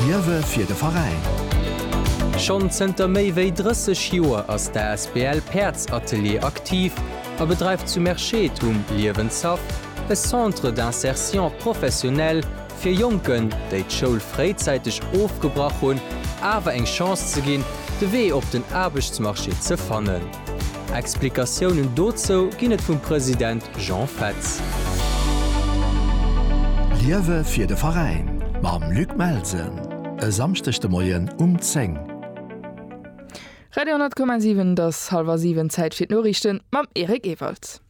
Liewe fir de Verein. Schon zenter méi wéi 30 Joer ass der SBL Perz-Atelier aktiv a bedreift zu Merchetum Liewenshaft, e Centre d'insertion professionell fir Jonken, déi d'Schoul freizeitig aufgebracht hun, awer eng Chance ze ginn, de Wee op den Arbechtsmarché ze fannen. Explikationen dozo ginnet vum Präsident Jean Fetz. Liewe fir de Verein, mam Luc Melsen, e samstechte Moien 10. Radio 10,7, das 6:30 Zeit fir Norrichten mam Erik Ewald.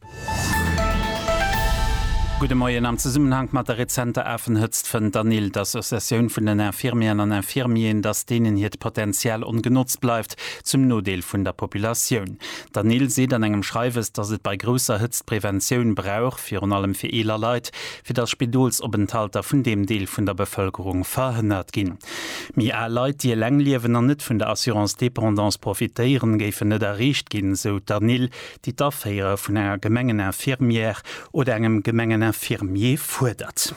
Gute Morgen am Zusammenhang mit der rezente Affenhützt von Daniel, das Association von den Infirmieren und Infirmien, dass denen hier Potenzial ungenutzt bleibt, zum Notdeel von der Population. Daniel sieht an einem Schreiben, dass es bei großer Hitzprävention braucht, vor allem für ältere Leute, für das Spidolsopenthalter von dem Teil von der Bevölkerung verhindert gehen. Wir alle Leute, die lang leben und nicht von der Assurance Dépendance profitieren, geben nicht erreicht gehen, so Daniel, die Affäre von einer Gemengen Infirmier oder einem Gemengen Infirmier fordert.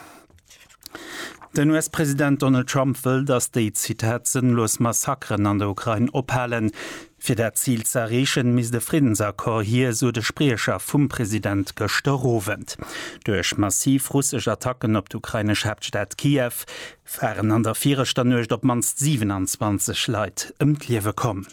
Den US-Präsident Donald Trump will, dass die Zitat sinnlos Massakren an der Ukraine ophalen. Für das Ziel zu erreichen, muss der Friedensakkord hier, so der Sprecher vom Präsident gestorben. Durch massiv russische Attacken auf die ukrainische Hauptstadt Kiew fahren an der Viererstande, ob man 27 Leute im Leben kommen.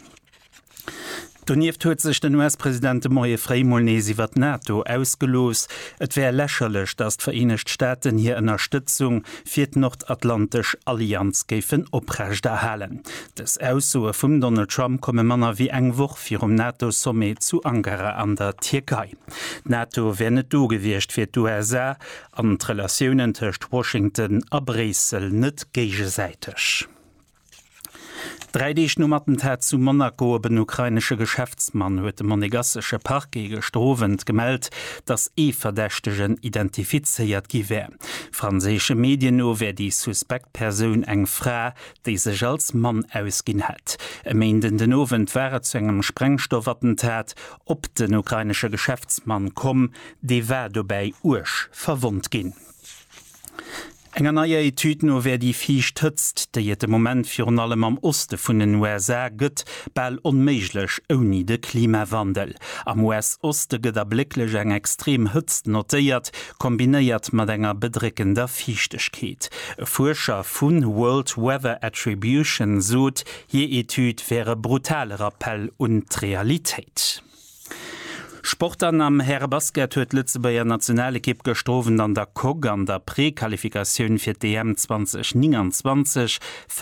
Donieft huet sich den US-Präsident Moje Freimolnesi wat NATO ausgelos. Et wär lächerlich, dass die Vereinigten Staaten hier Unterstützung fir d Nordatlantisch Allianz géfen oprechterhalen. Das Aussue vum Donald Trump komme manner wie eng Woch fir NATO-Summit zu Ankara an der Türkei. NATO wär net dogewircht fir d'USA an d'Relationen tëcht Washington a Brüssel net gegenseitig. 3D-Nummertentat zu Monaco ben ukrainische Geschäftsmann huet de monegassische Parquet gestrovent gemeldt, dass Verdächtigen identifiziert giwär. Französische Medien no wär die Suspektperson eng Fra, die sech als Mann ausgin hat. Meinden den Novent wäre zu engem Sprengstoffattentat op den ukrainische Geschäftsmann kom, de wär dobei ursch verwundt gin. Enger neue Etüd no wer die Viech tëtzt, de jete Moment fir allem am Oste vun den USA gëtt, ball onméiglech oni de Klimawandel. Am US-Oste gëtt blicklech eng extrem hëtzt notéiert, kombinéiert mat enger bedrickender Fichtechkeet. E Forscher vun World Weather Attribution sot, je Etüd wäre brutaler Appell und Realitéit. Sportern am Herrebasket huet Lützebauer Nationalekipp gestroven an der KOG an der Präqualifikation fir DM 2029,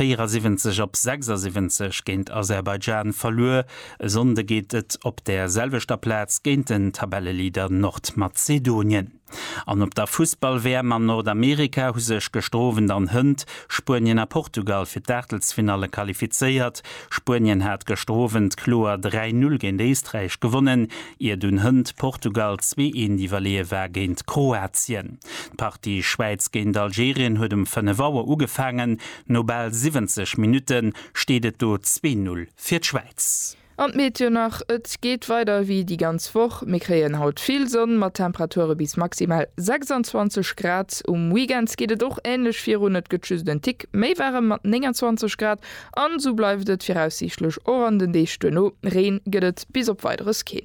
74-76 géint Aserbaidschan verloren. Sonde geht et op der selvechter Platz géint den Tabellelieder Nordmazedonien. An op der Fußballwärme an Nordamerika hu sech gestroven an Hënd, Spurien a Portugal fir d'Artelsfinale qualifiziert. Spurien hat gestroven Kloer 3-0 gegen Österreich gewonnen, ihr dun Hënd Portugal 2-1 die Valee war géint Kroatien. Partie Schweiz gegen Algerien huet 5 Uhr ugefangen, nobel 70 Minuten stedet do 2-0 fir d'Schweiz. Und Meteo nach, et geht weiter wie die ganz Woche. Wir kriegen haut viel Sonne, mit Temperaturen bis maximal 26 Grad. Weekends geht es doch ähnlich 400 geschützten Tick. Mehr wären mit 29 Grad. Und so bleibt es voraussichtlich auch an den nächsten Tagen. Regen geht es bis auf weiteres gehen.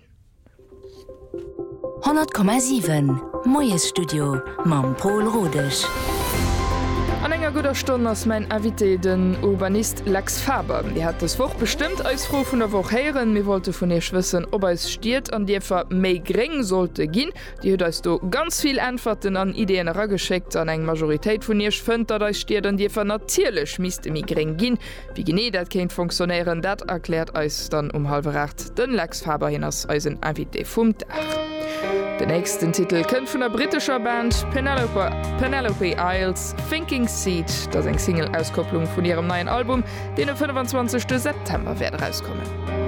100,7 Moyes Studio, Mam Paul Rodisch. An enger guter Stunde ass mein Invité den Urbanist Lex Faber. Die hat das Woch bestimmt als froh vun der Woche heieren. Mir wollte von ihr wissen, ob es stiert an die méi gering sollte gin. Die huet als du ganz viel Antworten an Ideen hergeschickt an eng Majorität von ihr fënnt, dat es stiert an die natierlech miste mi gering gin. Wie gene dat kenint funktionieren, dat erklärt als dann 7:30 den Lex Faber hinnners als ein Invité vum Dach. Den nächsten Titel kennt von der britischer Band Penelope Isles, Thinking Seed, das ist eine Single-Auskopplung von ihrem neuen Album, den am 25. September wird rauskommen.